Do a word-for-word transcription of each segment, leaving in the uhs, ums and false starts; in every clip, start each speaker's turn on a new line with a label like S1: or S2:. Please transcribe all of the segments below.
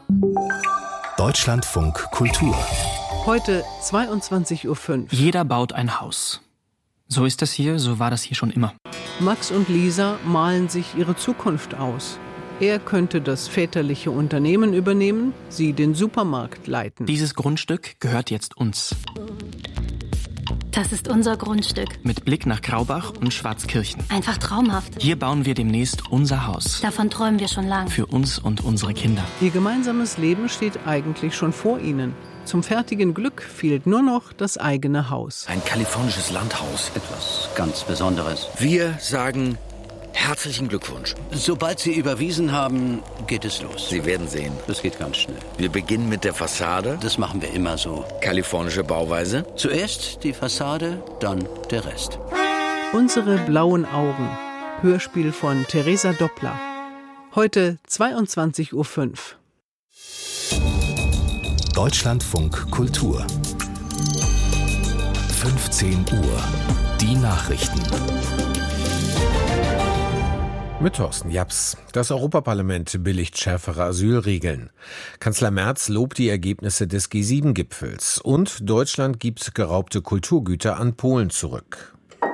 S1: Deutschlandfunk Kultur.
S2: Heute zweiundzwanzig Uhr fünf.
S3: Jeder baut ein Haus. So ist das hier, so war das hier schon immer.
S2: Max und Lisa malen sich ihre Zukunft aus. Er könnte das väterliche Unternehmen übernehmen, sie den Supermarkt leiten.
S3: Dieses Grundstück gehört jetzt uns.
S4: Das ist unser Grundstück.
S3: Mit Blick nach Graubach und Schwarzkirchen.
S4: Einfach traumhaft.
S3: Hier bauen wir demnächst unser Haus.
S4: Davon träumen wir schon lange.
S3: Für uns und unsere Kinder.
S2: Ihr gemeinsames Leben steht eigentlich schon vor ihnen. Zum fertigen Glück fehlt nur noch das eigene Haus.
S5: Ein kalifornisches Landhaus.
S6: Etwas ganz Besonderes.
S5: Wir sagen herzlichen Glückwunsch.
S6: Sobald Sie überwiesen haben, geht es los.
S5: Sie werden sehen.
S6: Das geht ganz schnell.
S5: Wir beginnen mit der Fassade.
S6: Das machen wir immer so.
S5: Kalifornische Bauweise.
S6: Zuerst die Fassade, dann der Rest.
S2: Unsere blauen Augen. Hörspiel von Theresa Doppler. Heute zweiundzwanzig Uhr fünf.
S1: Deutschlandfunk Kultur. fünfzehn Uhr. Die Nachrichten.
S7: Mit Thorsten Japs. Das Europaparlament billigt schärfere Asylregeln. Kanzler Merz lobt die Ergebnisse des G sieben Gipfels. Und Deutschland gibt geraubte Kulturgüter an Polen zurück.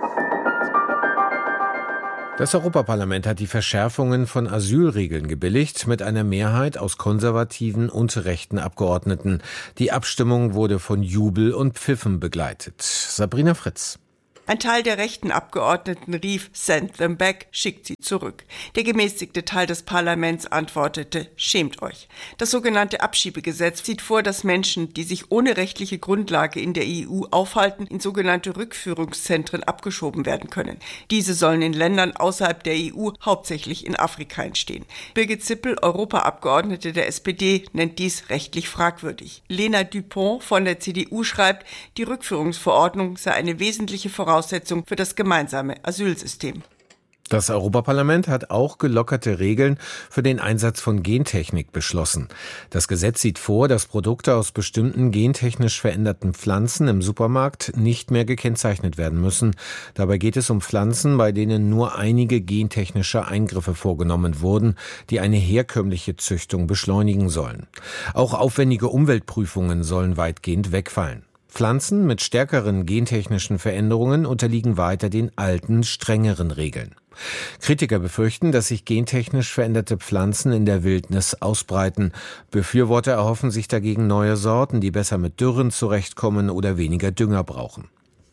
S7: Das Europaparlament hat die Verschärfungen von Asylregeln gebilligt, mit einer Mehrheit aus konservativen und rechten Abgeordneten. Die Abstimmung wurde von Jubel und Pfiffen begleitet. Sabrina Fritz.
S8: Ein Teil der rechten Abgeordneten rief, send them back, schickt sie zurück. Der gemäßigte Teil des Parlaments antwortete, schämt euch. Das sogenannte Abschiebegesetz sieht vor, dass Menschen, die sich ohne rechtliche Grundlage in der E U aufhalten, in sogenannte Rückführungszentren abgeschoben werden können. Diese sollen in Ländern außerhalb der E U, hauptsächlich in Afrika, entstehen. Birgit Zippel, Europaabgeordnete der S P D, nennt dies rechtlich fragwürdig. Lena Dupont von der C D U schreibt, die Rückführungsverordnung sei eine wesentliche Voraussetzung Voraussetzung für das gemeinsame Asylsystem.
S7: Das Europaparlament hat auch gelockerte Regeln für den Einsatz von Gentechnik beschlossen. Das Gesetz sieht vor, dass Produkte aus bestimmten gentechnisch veränderten Pflanzen im Supermarkt nicht mehr gekennzeichnet werden müssen. Dabei geht es um Pflanzen, bei denen nur einige gentechnische Eingriffe vorgenommen wurden, die eine herkömmliche Züchtung beschleunigen sollen. Auch aufwendige Umweltprüfungen sollen weitgehend wegfallen. Pflanzen mit stärkeren gentechnischen Veränderungen unterliegen weiter den alten, strengeren Regeln. Kritiker befürchten, dass sich gentechnisch veränderte Pflanzen in der Wildnis ausbreiten. Befürworter erhoffen sich dagegen neue Sorten, die besser mit Dürren zurechtkommen oder weniger Dünger brauchen.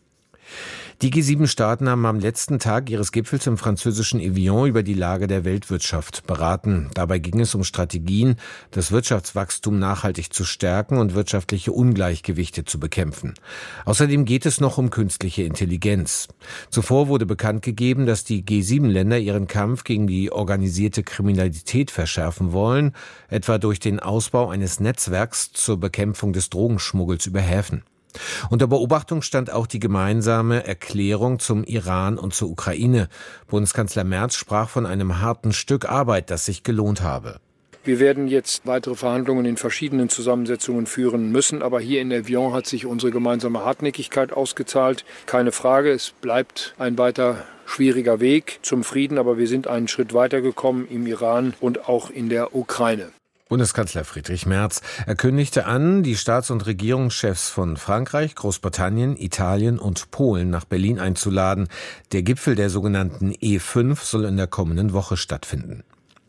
S7: Die G sieben Staaten haben am letzten Tag ihres Gipfels im französischen Evian über die Lage der Weltwirtschaft beraten. Dabei ging es um Strategien, das Wirtschaftswachstum nachhaltig zu stärken und wirtschaftliche Ungleichgewichte zu bekämpfen. Außerdem geht es noch um künstliche Intelligenz. Zuvor wurde bekannt gegeben, dass die G sieben Länder ihren Kampf gegen die organisierte Kriminalität verschärfen wollen, etwa durch den Ausbau eines Netzwerks zur Bekämpfung des Drogenschmuggels über Häfen. Unter Beobachtung stand auch die gemeinsame Erklärung zum Iran und zur Ukraine. Bundeskanzler Merz sprach von einem harten Stück Arbeit, das sich gelohnt habe.
S9: Wir werden jetzt weitere Verhandlungen in verschiedenen Zusammensetzungen führen müssen, aber hier in Evian hat sich unsere gemeinsame Hartnäckigkeit ausgezahlt. Keine Frage, es bleibt ein weiter schwieriger Weg zum Frieden, aber wir sind einen Schritt weitergekommen im Iran und auch in der Ukraine.
S7: Bundeskanzler Friedrich Merz. Er kündigte an, die Staats- und Regierungschefs von Frankreich, Großbritannien, Italien und Polen nach Berlin einzuladen. Der Gipfel der sogenannten E fünf soll in der kommenden Woche stattfinden.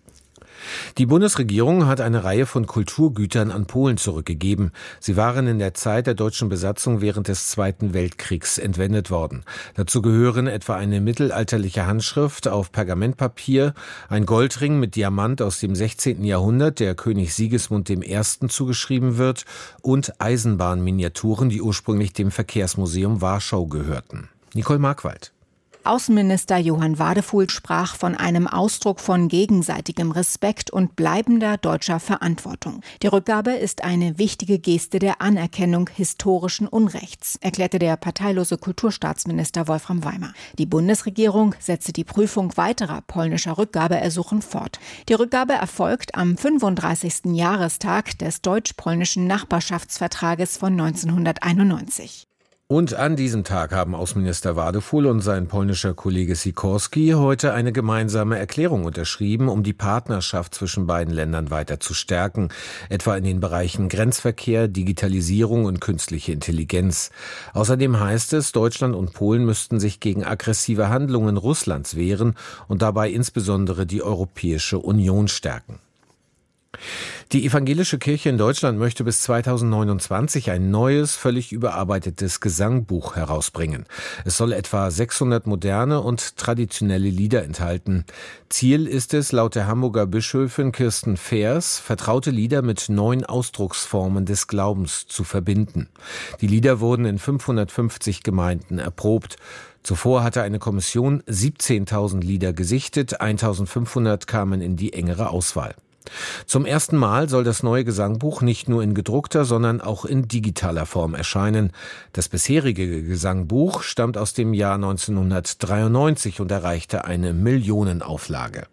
S7: Die Bundesregierung hat eine Reihe von Kulturgütern an Polen zurückgegeben. Sie waren in der Zeit der deutschen Besatzung während des Zweiten Weltkriegs entwendet worden. Dazu gehören etwa eine mittelalterliche Handschrift auf Pergamentpapier, ein Goldring mit Diamant aus dem sechzehnten Jahrhundert, der König Sigismund der Erste zugeschrieben wird, und Eisenbahnminiaturen, die ursprünglich dem Verkehrsmuseum Warschau gehörten. Nicole Markwald.
S10: Außenminister Johann Wadefuhl sprach von einem Ausdruck von gegenseitigem Respekt und bleibender deutscher Verantwortung. Die Rückgabe ist eine wichtige Geste der Anerkennung historischen Unrechts, erklärte der parteilose Kulturstaatsminister Wolfram Weimer. Die Bundesregierung setzte die Prüfung weiterer polnischer Rückgabeersuchen fort. Die Rückgabe erfolgt am fünfunddreißigsten Jahrestag des deutsch-polnischen Nachbarschaftsvertrages von neunzehnhunderteinundneunzig.
S7: Und an diesem Tag haben Außenminister Wadefuhl und sein polnischer Kollege Sikorski heute eine gemeinsame Erklärung unterschrieben, um die Partnerschaft zwischen beiden Ländern weiter zu stärken, etwa in den Bereichen Grenzverkehr, Digitalisierung und künstliche Intelligenz. Außerdem heißt es, Deutschland und Polen müssten sich gegen aggressive Handlungen Russlands wehren und dabei insbesondere die Europäische Union stärken. Die evangelische Kirche in Deutschland möchte bis zweitausendneunundzwanzig ein neues, völlig überarbeitetes Gesangbuch herausbringen. Es soll etwa sechshundert moderne und traditionelle Lieder enthalten. Ziel ist es, laut der Hamburger Bischöfin Kirsten Feers, vertraute Lieder mit neuen Ausdrucksformen des Glaubens zu verbinden. Die Lieder wurden in fünfhundertfünfzig Gemeinden erprobt. Zuvor hatte eine Kommission siebzehntausend Lieder gesichtet, eintausendfünfhundert kamen in die engere Auswahl. Zum ersten Mal soll das neue Gesangbuch nicht nur in gedruckter, sondern auch in digitaler Form erscheinen. Das bisherige Gesangbuch stammt aus dem Jahr neunzehnhundertdreiundneunzig und erreichte eine Millionenauflage.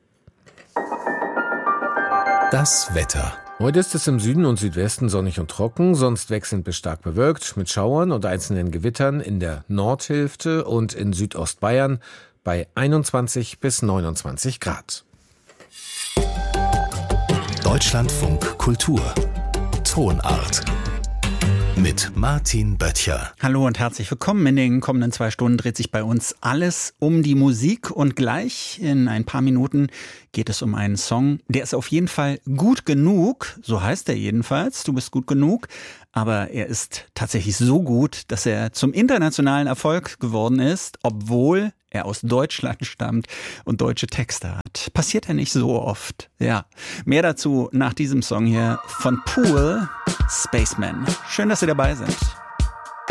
S1: Das Wetter.
S7: Heute ist es im Süden und Südwesten sonnig und trocken, sonst wechselnd bis stark bewölkt, mit Schauern und einzelnen Gewittern in der Nordhälfte und in Südostbayern bei einundzwanzig bis neunundzwanzig Grad.
S1: Deutschlandfunk Kultur. Tonart. Mit Martin Böttcher.
S11: Hallo und herzlich willkommen. In den kommenden zwei Stunden dreht sich bei uns alles um die Musik. Und gleich in ein paar Minuten geht es um einen Song, der ist auf jeden Fall gut genug. So heißt er jedenfalls. Du bist gut genug. Aber er ist tatsächlich so gut, dass er zum internationalen Erfolg geworden ist, obwohl er aus Deutschland stammt und deutsche Texte hat. Passiert ja nicht so oft. Ja, mehr dazu nach diesem Song hier von Pool, Spaceman. Schön, dass Sie dabei sind.